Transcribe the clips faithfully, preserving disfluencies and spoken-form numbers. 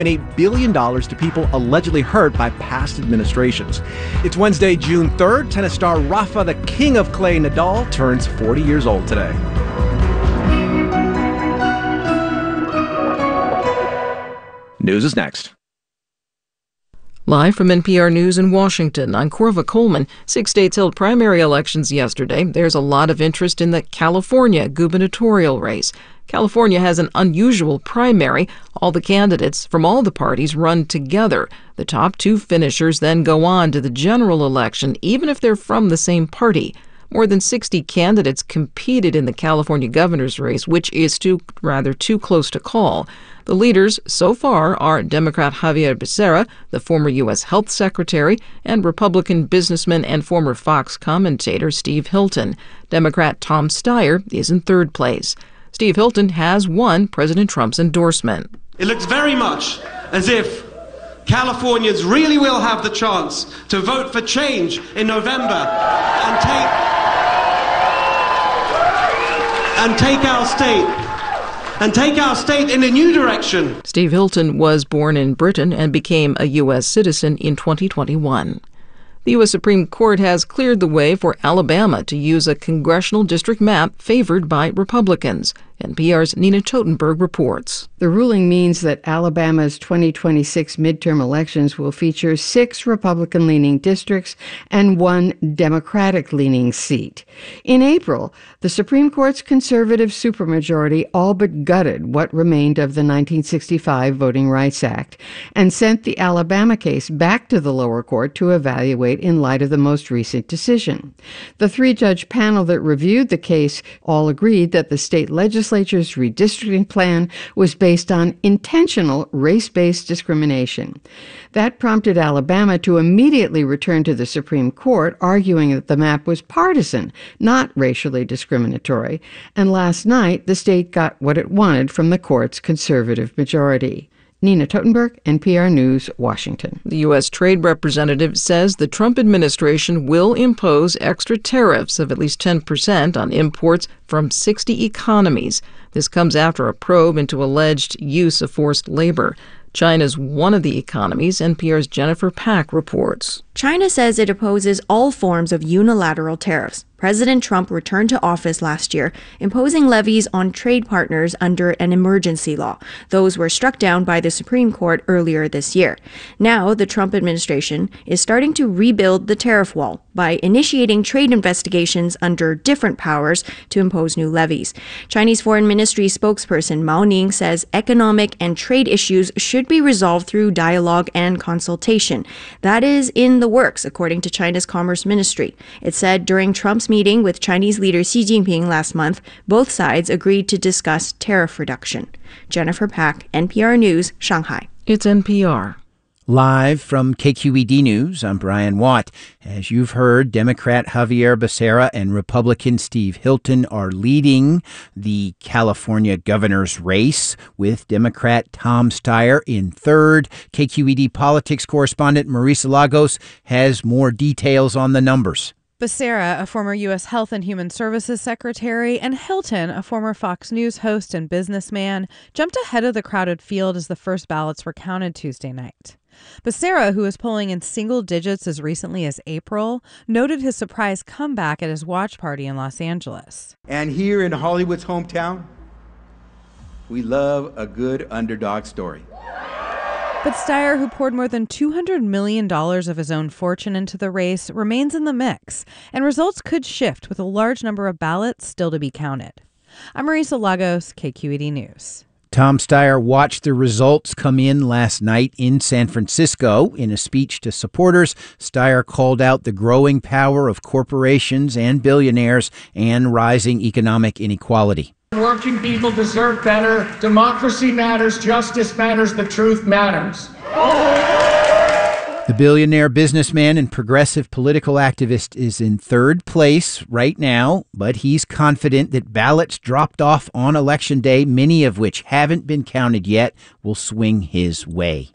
eight billion dollars to people allegedly hurt by past administrations. It's Wednesday, June third. Tennis star Rafa, the king of clay Nadal, turns forty years old today. News is next. Live from N P R News in Washington, I'm Corva Coleman. Six states held primary elections yesterday. There's a lot of interest in the California gubernatorial race. California has an unusual primary. All the candidates from all the parties run together. The top two finishers then go on to the general election, even if they're from the same party. More than sixty candidates competed in the California governor's race, which is too rather too close to call. The leaders so far are Democrat Xavier Becerra, the former U S Health Secretary, and Republican businessman and former Fox commentator Steve Hilton. Democrat Tom Steyer is in third place. Steve Hilton has won President Trump's endorsement. It looks very much as if Californians really will have the chance to vote for change in November and take and take our state and take our state in a new direction. Steve Hilton was born in Britain and became a U S citizen in twenty twenty-one. The U S Supreme Court has cleared the way for Alabama to use a congressional district map favored by Republicans. N P R's Nina Totenberg reports. The ruling means that Alabama's twenty twenty-six midterm elections will feature six Republican-leaning districts and one Democratic-leaning seat. In April, the Supreme Court's conservative supermajority all but gutted what remained of the nineteen sixty-five Voting Rights Act and sent the Alabama case back to the lower court to evaluate in light of the most recent decision. The three-judge panel that reviewed the case all agreed that the state legislature's redistricting plan was based on intentional race-based discrimination. That prompted Alabama to immediately return to the Supreme Court, arguing that the map was partisan, not racially discriminatory. And last night, the state got what it wanted from the court's conservative majority. Nina Totenberg, N P R News, Washington. The U S Trade Representative says the Trump administration will impose extra tariffs of at least ten percent on imports from sixty economies. This comes after a probe into alleged use of forced labor. China's one of the economies. N P R's Jennifer Pack reports. China says it opposes all forms of unilateral tariffs. President Trump returned to office last year, imposing levies on trade partners under an emergency law. Those were struck down by the Supreme Court earlier this year. Now, the Trump administration is starting to rebuild the tariff wall by initiating trade investigations under different powers to impose new levies. Chinese Foreign Ministry spokesperson Mao Ning says economic and trade issues should be resolved through dialogue and consultation. That is in the works, according to China's Commerce Ministry. It said during Trump's meeting with Chinese leader Xi Jinping last month, both sides agreed to discuss tariff reduction. Jennifer Pack, N P R News, Shanghai. It's N P R. Live from K Q E D News, I'm Brian Watt. As you've heard, Democrat Xavier Becerra and Republican Steve Hilton are leading the California governor's race, with Democrat Tom Steyer in third. K Q E D politics correspondent Marisa Lagos has more details on the numbers. Becerra, a former U S Health and Human Services Secretary, and Hilton, a former Fox News host and businessman, jumped ahead of the crowded field as the first ballots were counted Tuesday night. Becerra, who was polling in single digits as recently as April, noted his surprise comeback at his watch party in Los Angeles. And here in Hollywood's hometown, we love a good underdog story. But Steyer, who poured more than two hundred million dollars of his own fortune into the race, remains in the mix, and results could shift with a large number of ballots still to be counted. I'm Marisa Lagos, K Q E D News. Tom Steyer watched the results come in last night in San Francisco. In a speech to supporters, Steyer called out the growing power of corporations and billionaires and rising economic inequality. Working people deserve better. Democracy matters. Justice matters. The truth matters. The billionaire businessman and progressive political activist is in third place right now, but he's confident that ballots dropped off on Election Day, many of which haven't been counted yet, will swing his way.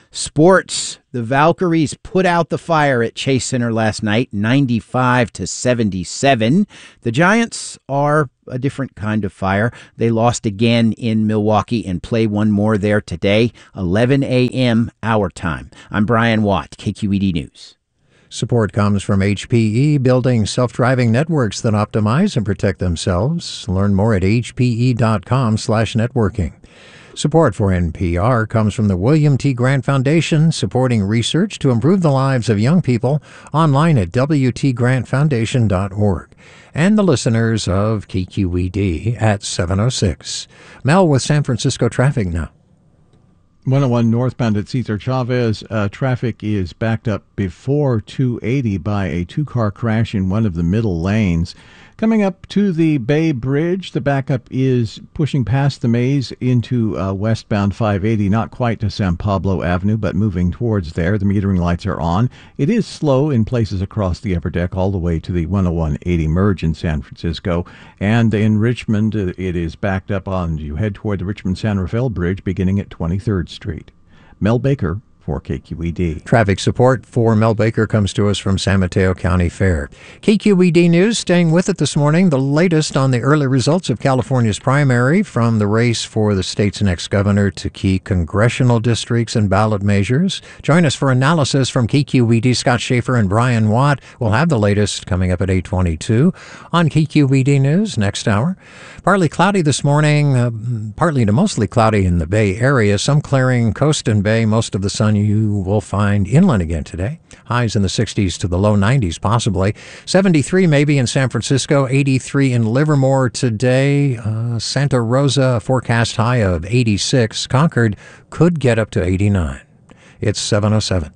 Sports. The Valkyries put out the fire at Chase Center last night, ninety-five to seventy-seven. The Giants are a different kind of fire. They lost again in Milwaukee and play one more there today, eleven a.m. our time. I'm Brian Watt, K Q E D News. Support comes from H P E, building self-driving networks that optimize and protect themselves. Learn more at hpe.com slash networking. Support for N P R comes from the William T. Grant Foundation, supporting research to improve the lives of young people, online at w t grant foundation dot org. And the listeners of K Q E D at seven oh six. Mel with San Francisco traffic now. one oh one northbound at Cesar Chavez, uh, traffic is backed up before two eighty by a two-car crash in one of the middle lanes. Coming up to the Bay Bridge, the backup is pushing past the maze into uh, westbound five eighty, not quite to San Pablo Avenue, but moving towards there. The metering lights are on. It is slow in places across the upper deck all the way to the one oh one eighty merge in San Francisco. And in Richmond, uh, it is backed up on, you head toward the Richmond-San Rafael Bridge beginning at twenty-third Street. Mel Baker for K Q E D. Traffic support for Mel Baker comes to us from San Mateo County Fair. K Q E D News staying with it this morning. The latest on the early results of California's primary, from the race for the state's next governor to key congressional districts and ballot measures. Join us for analysis from K Q E D. Scott Schaefer and Brian Watt. We'll have the latest coming up at eight twenty-two on K Q E D News next hour. Partly cloudy this morning, uh, partly to mostly cloudy in the Bay Area. Some clearing coast and bay. Most of the sun you will find inland again today. Highs in the sixties to the low nineties possibly. seventy-three maybe in San Francisco, eighty-three in Livermore today. Uh, Santa Rosa, forecast high of eighty-six. Concord could get up to eighty-nine. It's seven oh seven.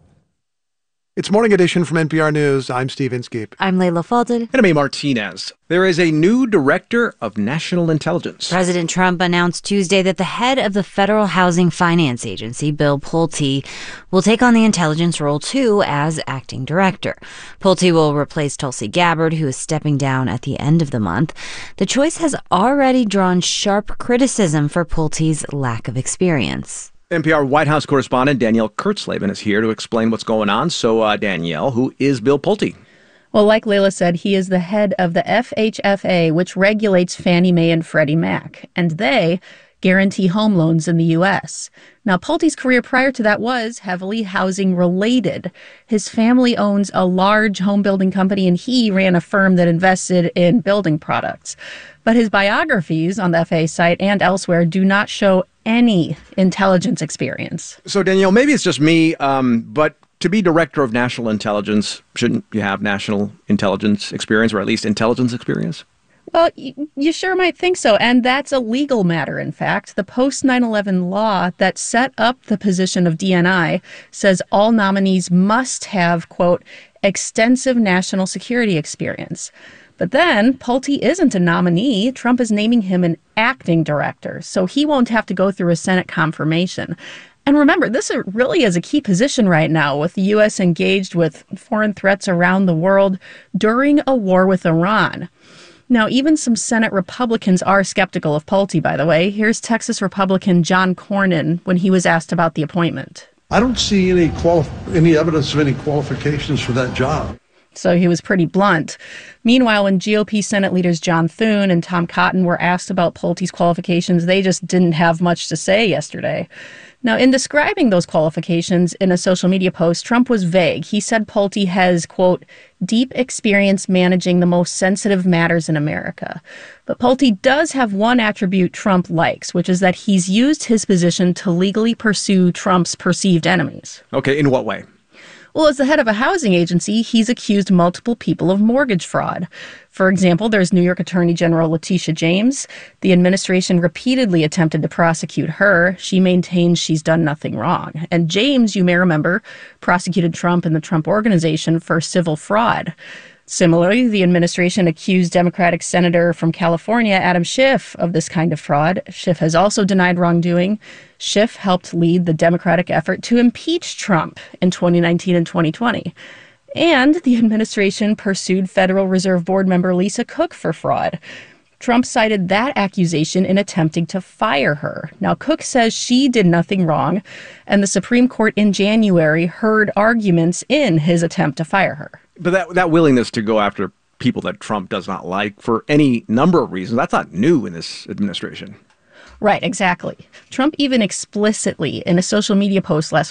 It's Morning Edition from N P R News. I'm Steve Inskeep. I'm Layla Fadel. And I'm A. Martinez. There is a new director of national intelligence. President Trump announced Tuesday that the head of the Federal Housing Finance Agency, Bill Pulte, will take on the intelligence role, too, as acting director. Pulte will replace Tulsi Gabbard, who is stepping down at the end of the month. The choice has already drawn sharp criticism for Pulte's lack of experience. N P R White House correspondent Danielle Kurtzleben is here to explain what's going on. So, uh, Danielle, who is Bill Pulte? Well, like Layla said, he is the head of the F H F A, which regulates Fannie Mae and Freddie Mac, and they guarantee home loans in the U S. Now, Pulte's career prior to that was heavily housing-related. His family owns a large home-building company, and he ran a firm that invested in building products. But his biographies on the F A A site and elsewhere do not show any intelligence experience. So, Danielle, maybe it's just me, um, but to be director of national intelligence, shouldn't you have national intelligence experience, or at least intelligence experience? Well, you sure might think so, and that's a legal matter, in fact. The post nine eleven law that set up the position of D N I says all nominees must have, quote, extensive national security experience. But then, Pulte isn't a nominee. Trump is naming him an acting director, so he won't have to go through a Senate confirmation. And remember, this really is a key position right now, with the U S engaged with foreign threats around the world during a war with Iran. Now, even some Senate Republicans are skeptical of Pulte, by the way. Here's Texas Republican John Cornyn when he was asked about the appointment. I don't see any quali- any evidence of any qualifications for that job. So he was pretty blunt. Meanwhile, when G O P Senate leaders John Thune and Tom Cotton were asked about Pulte's qualifications, they just didn't have much to say yesterday. Now, in describing those qualifications in a social media post, Trump was vague. He said Pulte has, quote, deep experience managing the most sensitive matters in America. But Pulte does have one attribute Trump likes, which is that he's used his position to legally pursue Trump's perceived enemies. Okay, in what way? Well, as the head of a housing agency, he's accused multiple people of mortgage fraud. For example, there's New York Attorney General Letitia James. The administration repeatedly attempted to prosecute her. She maintains she's done nothing wrong. And James, you may remember, prosecuted Trump and the Trump Organization for civil fraud. Similarly, the administration accused Democratic Senator from California, Adam Schiff, of this kind of fraud. Schiff has also denied wrongdoing. Schiff helped lead the Democratic effort to impeach Trump in twenty nineteen and twenty twenty. And the administration pursued Federal Reserve Board member Lisa Cook for fraud. Trump cited that accusation in attempting to fire her. Now, Cook says she did nothing wrong, and the Supreme Court in January heard arguments in his attempt to fire her. But that, that willingness to go after people that Trump does not like for any number of reasons, that's not new in this administration. Right, exactly. Trump even explicitly, in a social media post last